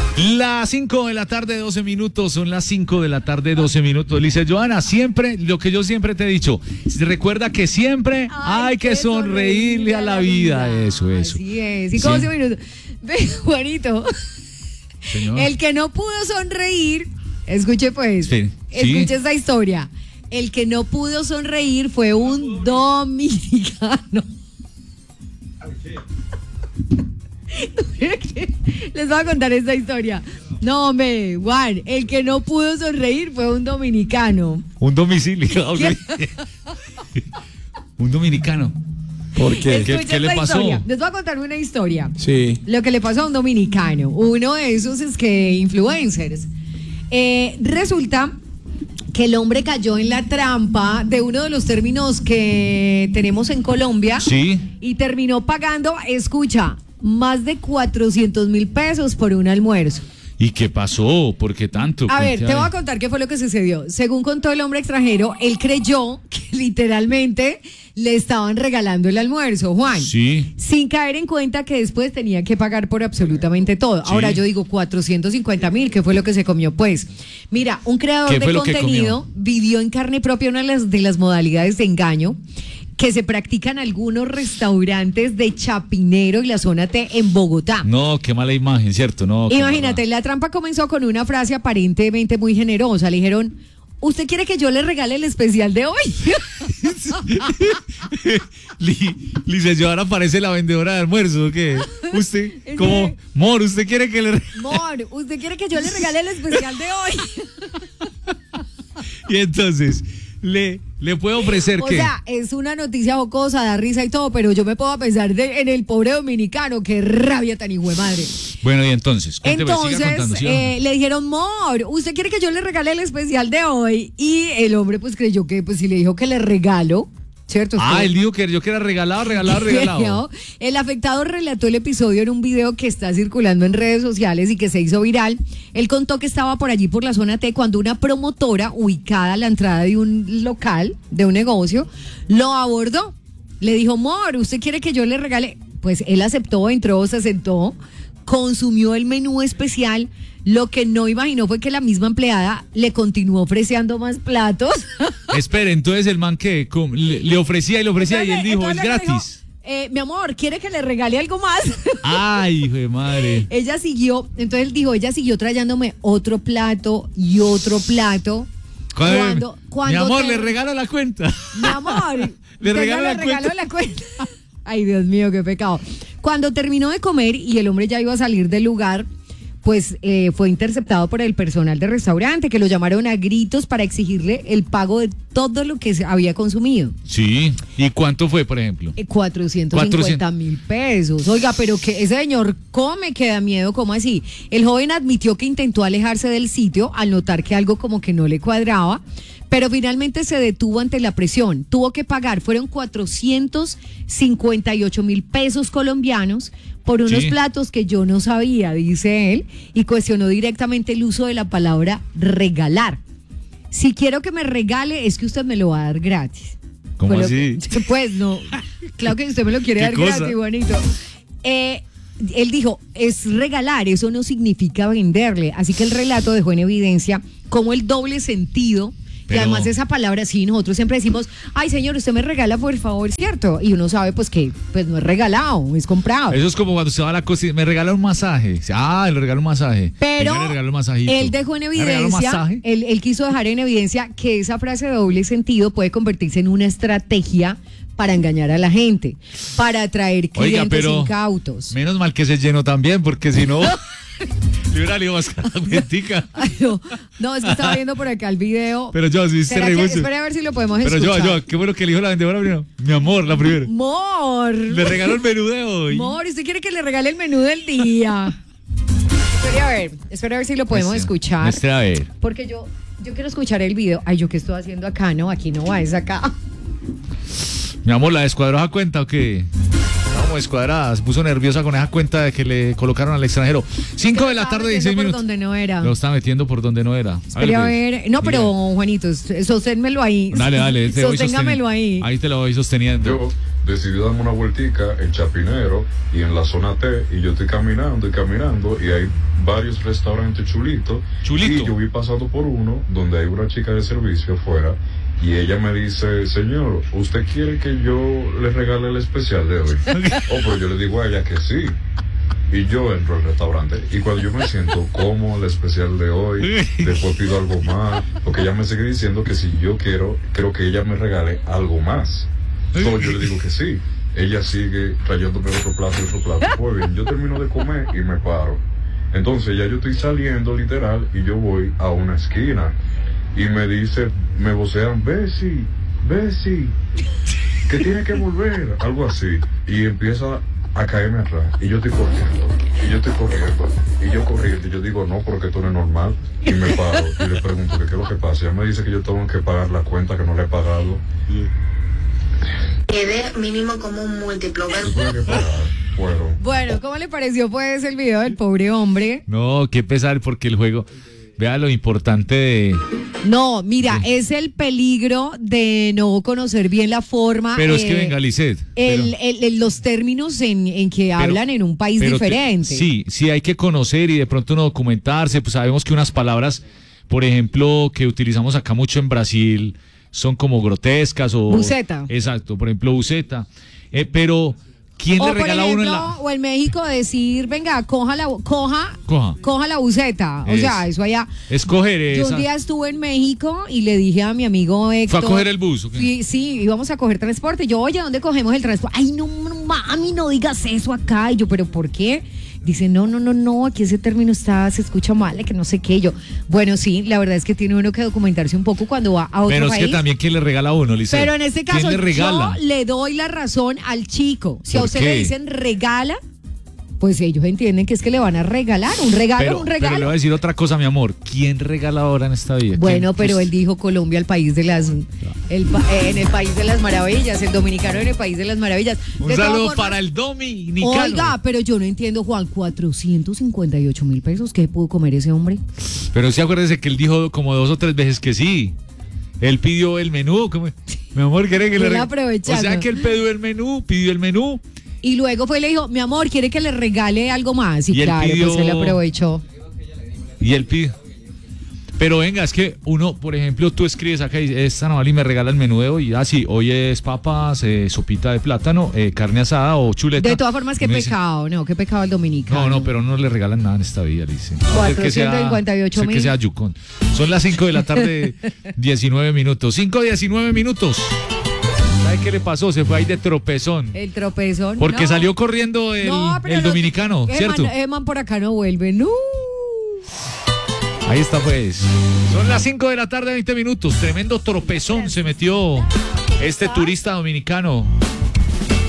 Las 5 de la tarde, 12 minutos, son las 5 de la tarde, 12 minutos. Lice Johanna, siempre, lo que yo siempre te he dicho, recuerda que siempre hay que sonreírle a la vida. Eso. Así es, y como 12 minutos. Ve, Juanito, señor. El que no pudo sonreír, escuche pues, escuche esta historia. El que no pudo sonreír fue un dominicano. Les voy a contar esta historia. No, hombre, Juan, el que no pudo sonreír fue un dominicano. Un domicilio. Okay. Un dominicano. ¿Por qué? ¿Qué le pasó? Historia. Les voy a contar una historia. Sí. Lo que le pasó a un dominicano. Uno de esos es que influencers. Resulta que el hombre cayó en la trampa de uno de los términos que tenemos en Colombia. Sí. Y terminó pagando, escucha, más de 400,000 pesos por un almuerzo. ¿Y qué pasó? ¿Por qué tanto? A ver, te voy a contar qué fue lo que sucedió. Según contó el hombre extranjero, él creyó que literalmente le estaban regalando el almuerzo, Juan. Sí. Sin caer en cuenta que después tenía que pagar por absolutamente todo. Sí. Ahora yo digo 450,000, ¿qué fue lo que se comió? Pues, mira, un creador de contenido vivió en carne propia una de las modalidades de engaño que se practican algunos restaurantes de Chapinero y la zona T en Bogotá. No, qué mala imagen, ¿cierto? No. Imagínate, la trampa comenzó con una frase aparentemente muy generosa. Le dijeron, ¿usted quiere que yo le regale el especial de hoy? Lice, ahora parece la vendedora de almuerzo, ¿o qué? Usted, como, Mor, ¿usted quiere que le Mor, ¿usted quiere que yo le regale el especial de hoy? Y entonces, le puedo ofrecer que... O sea, es una noticia jocosa, da risa y todo, pero yo me puedo pensar en el pobre dominicano, qué rabia tan hijo de madre. Bueno, y entonces, le dijeron, Mor, ¿usted quiere que yo le regale el especial de hoy? Y el hombre pues creyó que, pues si le dijo que le regalo, ¿cierto? Él dijo que yo que era regalado. El afectado relató el episodio en un video que está circulando en redes sociales y que se hizo viral. Él contó que estaba por allí por la zona T cuando una promotora ubicada a la entrada de un local, de un negocio, lo abordó. Le dijo, Mor, ¿usted quiere que yo le regale? Pues él aceptó, entró, se sentó, consumió el menú especial. Lo que no imaginó fue que la misma empleada le continuó ofreciendo más platos. Espere, entonces el man que le ofrecía y él dijo, es gratis. Dijo, mi amor, ¿quiere que le regale algo más? Ay, hijo de madre. Ella siguió trayéndome otro plato y otro plato. Cuando mi amor, le regalo la cuenta. Mi amor, le regalo la cuenta. Ay, Dios mío, qué pecado. Cuando terminó de comer y el hombre ya iba a salir del lugar, pues fue interceptado por el personal del restaurante, que lo llamaron a gritos para exigirle el pago de todo lo que se había consumido. Sí, ¿y cuánto fue, por ejemplo? 450,000 pesos. Oiga, pero que ese señor come que da miedo, ¿cómo así? El joven admitió que intentó alejarse del sitio al notar que algo como que no le cuadraba, pero finalmente se detuvo ante la presión. Tuvo que pagar, fueron 458,000 pesos colombianos por unos platos que yo no sabía, dice él, y cuestionó directamente el uso de la palabra regalar. Si quiero que me regale, es que usted me lo va a dar gratis. ¿Cómo así? Pues no, claro que usted me lo quiere dar gratis, Juanito. Él dijo, es regalar, eso no significa venderle. Así que el relato dejó en evidencia cómo el doble sentido. Y además esa palabra, sí, nosotros siempre decimos, ay señor, usted me regala por favor, ¿cierto? Y uno sabe pues que pues no es regalado, es comprado. Eso es como cuando usted va a la cocina, me regala un masaje. Le regalo un masaje. Pero él dejó en evidencia, él quiso dejar en evidencia que esa frase de doble sentido puede convertirse en una estrategia para engañar a la gente, para atraer clientes incautos. Menos mal que se llenó también, porque si no... Le hubiera leído más carametica. No, es que estaba viendo por acá el video. Pero yo, si se reí. Espera a ver si lo podemos escuchar. Pero yo, qué bueno que elijo la vendedora primero. Mi amor, la primera. Mor. Le regaló el menú de hoy. Mor, ¿usted quiere que le regale el menú del día? Espera a ver si lo podemos escuchar. Espera a ver. Porque yo quiero escuchar el video. Ay, ¿yo qué estoy haciendo acá? No, aquí no va, es acá. Mi amor, ¿la descuadró esa cuenta o qué? Como descuadrada, se puso nerviosa con esa cuenta de que le colocaron al extranjero. 5 de la tarde, 16 minutos. Por donde no era. Lo está metiendo por donde no era. Espera a ver. No, pero Juanito, sosténmelo ahí. Dale. Sosténgamelo ahí. Ahí te lo voy sosteniendo. Yo decidí darme una vueltica en Chapinero y en la zona T, y yo estoy caminando y ahí varios restaurantes chulitos. Chulito. Y yo vi pasando por uno donde hay una chica de servicio afuera y ella me dice, señor, ¿usted quiere que yo le regale el especial de hoy? Pero yo le digo a ella que sí. Y yo entro al restaurante y cuando yo me siento como el especial de hoy, después pido algo más, porque ella me sigue diciendo que si yo quiero que ella me regale algo más. Entonces yo le digo que sí. Ella sigue trayéndome otro plato. Pues bien, yo termino de comer y me paro. Entonces ya yo estoy saliendo literal y yo voy a una esquina y me dice, me vocean, Bessie, que tiene que volver, algo así. Y empieza a caerme atrás y yo estoy corriendo y yo corriendo y yo digo no, porque esto no es normal, y me paro y le pregunto que qué es lo que pasa. Ella me dice que yo tengo que pagar la cuenta que no le he pagado. Quedé mínimo como un múltiplo. Yo tuve que pagar. Bueno, ¿cómo le pareció pues el video del pobre hombre? No, qué pesar, porque el juego, vea lo importante de... No, mira, es el peligro de no conocer bien la forma. Pero es que venga, Lisset. Los términos en que hablan en un país diferente. Sí, hay que conocer y de pronto no documentarse. Pues sabemos que unas palabras, por ejemplo, que utilizamos acá mucho en Brasil, son como grotescas o... Buceta. Exacto, por ejemplo, buceta. Pero... ¿Quién le regala a uno en la...? O en México decir, venga, coja la buceta. O sea, eso allá. Escoger Yo un día estuve en México y le dije a mi amigo Héctor... ¿Fue a coger el bus? Okay. Sí, íbamos a coger transporte. Yo, oye, ¿dónde cogemos el transporte? Ay, no, mami, no digas eso acá. Y yo, ¿pero por qué? Dice, no, aquí ese término se escucha mal, que no sé qué. Yo, bueno, sí, la verdad es que tiene uno que documentarse un poco cuando va a otro país. Pero es que también, ¿quién le regala a uno, Lisa? Pero en este caso, ¿quién le regala? yo le doy la razón al chico. Si a usted le dicen regala, pues ellos entienden que es que le van a regalar un regalo, Pero le voy a decir otra cosa, mi amor. ¿Quién regala ahora en esta vida? Bueno, pero él dijo Colombia, el país de las... en el país de las maravillas, el dominicano en el país de las maravillas. Un saludo para el dominicano. Oiga, pero yo no entiendo, Juan, 458.000 pesos, ¿qué pudo comer ese hombre? Pero sí, acuérdese que él dijo como 2 o 3 veces que sí. Él pidió el menú. Mi amor, ¿quiere que le regale? O sea que él pidió el menú. Y luego fue y le dijo, mi amor, ¿quiere que le regale algo más? Y claro, pues él aprovechó. Y él pidió. Pero venga, es que uno, por ejemplo, tú escribes acá y dices, esta Navali me regala el menú de hoy. Sí, hoy es papas, sopita de plátano, carne asada o chuleta. De todas formas, qué pecado, qué pecado el dominicano. No, pero no le regalan nada en esta vida, dice. 458.000. Que sea yucón. Son las 5 de la tarde, 19 minutos. 5:19 minutos. ¿Sabe qué le pasó? Se fue ahí de tropezón. El tropezón. Porque salió corriendo el dominicano, ¿cierto? Eman por acá no vuelve. No. Ahí está pues. Son las 5 de la tarde, 20 minutos. Tremendo tropezón se metió este turista dominicano.